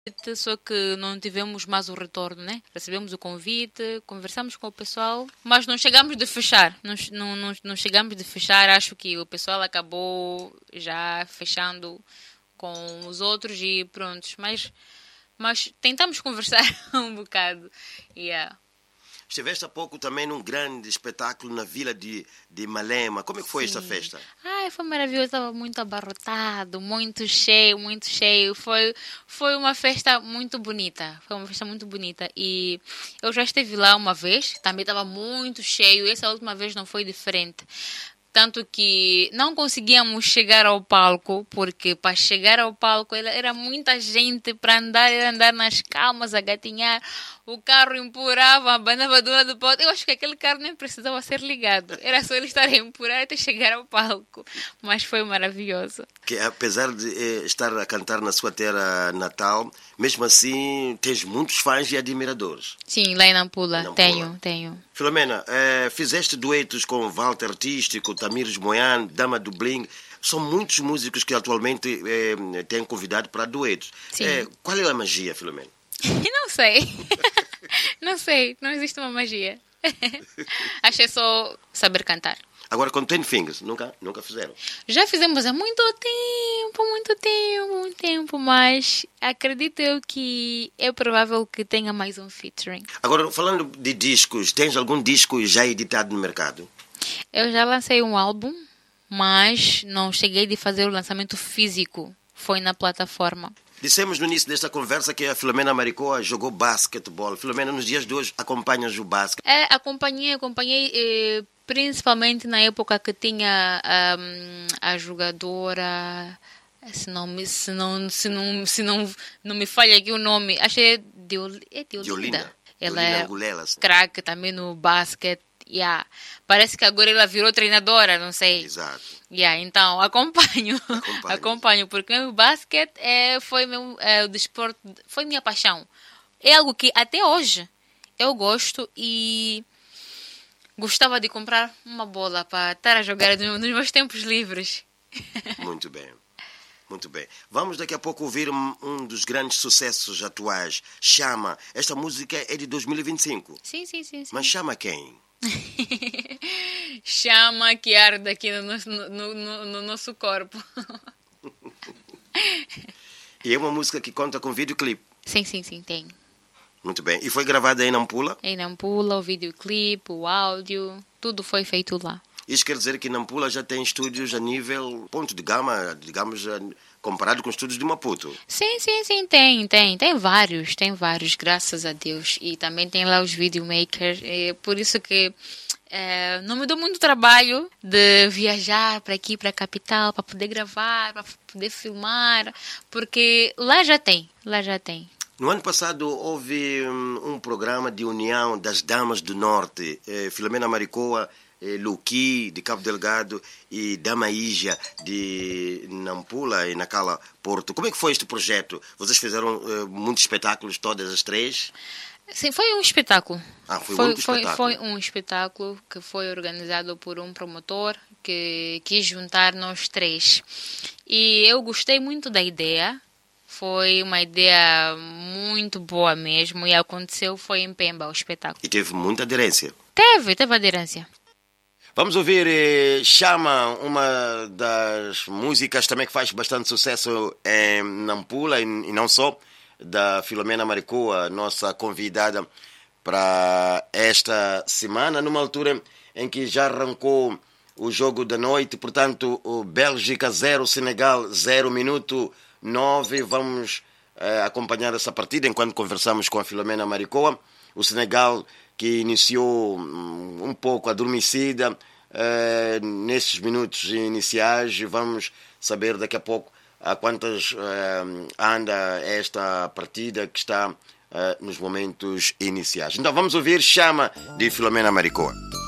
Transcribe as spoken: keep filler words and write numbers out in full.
só que não tivemos mais o retorno, né? Recebemos o convite, conversamos com o pessoal, mas não chegamos de fechar. Não, não, não, não chegamos de fechar. Acho que o pessoal acabou já fechando com os outros e prontos. Mas, mas tentamos conversar um bocado. Yeah. Estiveste há pouco também num grande espetáculo na vila de, de Malema. Como é que foi Sim. esta festa? Ai, foi maravilhoso, estava muito abarrotado, muito cheio, muito cheio. Foi, foi uma festa muito bonita. Foi uma festa muito bonita. E eu já estive lá uma vez, também estava muito cheio. Essa última vez não foi diferente. Tanto que não conseguíamos chegar ao palco, porque para chegar ao palco era muita gente para andar, era andar nas calmas, a gatinhar. O carro empurrava, abanava do lado do outro. Eu acho que aquele carro nem precisava ser ligado. Era só ele estar a empurrar até chegar ao palco. Mas foi maravilhoso. Que apesar de eh, estar a cantar na sua terra natal, mesmo assim tens muitos fãs e admiradores. Sim, lá em Nampula. Nampula. Tenho, tenho. Filomena, eh, fizeste duetos com Walter Artístico, Tamires Moian, Dama do Bling. São muitos músicos que atualmente eh, têm convidado para duetos. Sim. Eh, qual é a magia, Filomena? Não sei. Não sei. Não existe uma magia. Acho que é só saber cantar. Agora, com Ten Fingers, nunca, nunca fizeram? Já fizemos há muito tempo, muito tempo, muito tempo, mas acredito eu que é provável que tenha mais um featuring. Agora, falando de discos, tens algum disco já editado no mercado? Eu já lancei um álbum, mas não cheguei de fazer o lançamento físico. Foi na plataforma. Dissemos no início desta conversa que a Filomena Maricoa jogou basquetebol. Filomena, nos dias de hoje, acompanhas o basquete? É, acompanhei, acompanhei eh, principalmente na época que tinha um, a jogadora, se não, me, se, não, se, não, se não, não me falha aqui o nome, acho que é Deolinda. É Deolinda. Deolinda. Ela Deolinda é Angulelas. craque também no basquete. Yeah. Parece que agora ela virou treinadora, não sei. Exato. Yeah, então, acompanho. Acompanho. Acompanho, porque o basquete é, foi meu, é, o desporto, foi minha paixão. É algo que até hoje eu gosto e gostava de comprar uma bola para estar a jogar nos meus tempos livres. Muito bem. Muito bem. Vamos daqui a pouco ouvir um, um dos grandes sucessos atuais. Chama. Esta música é de dois mil e vinte e cinco. Sim, sim, sim. sim. Mas chama quem? Chama que arde aqui no, nosso- no, no, no nosso corpo. E é uma música que conta com videoclipe. Sim, sim, sim, tem. Muito bem. E foi gravada em Nampula? Em Nampula, o videoclipe, o áudio, tudo foi feito lá. Isso quer dizer que Nampula já tem estúdios a nível ponto de gama, digamos, a- comparado com os estúdios de Maputo. Sim, sim, sim, tem, tem. Tem vários, tem vários, graças a Deus. E também tem lá os videomakers. É por isso que é, não me dou muito trabalho de viajar para aqui, para a capital, para poder gravar, para poder filmar. Porque lá já tem, lá já tem. No ano passado houve hum, um programa de união das damas do norte. Eh, Filomena Maricoa, eh, Luqui, de Cabo Delgado, e Dama Ígia, de Nampula e Nacala, Porto. Como é que foi este projeto? Vocês fizeram eh, muitos espetáculos, todas as três? Sim, foi um espetáculo. Ah, foi, Foi, muito foi, espetáculo. foi um espetáculo que foi organizado por um promotor que quis juntar nós três. E eu gostei muito da ideia. Foi uma ideia muito boa mesmo. E aconteceu, foi em Pemba o espetáculo. E teve muita aderência. Teve, teve aderência. Vamos ouvir eh, Chama, uma das músicas também que faz bastante sucesso em Nampula e, e não só, da Filomena Maricoa, nossa convidada para esta semana, numa altura em que já arrancou o jogo da noite, portanto, o Bélgica zero, Senegal zero, minuto nove. Vamos eh, acompanhar essa partida enquanto conversamos com a Filomena Maricoa. O Senegal, que iniciou hum, um pouco adormecida eh, nesses minutos iniciais. Vamos saber daqui a pouco a quantas eh, anda esta partida que está eh, nos momentos iniciais. Então vamos ouvir Chama, de Filomena Maricoa.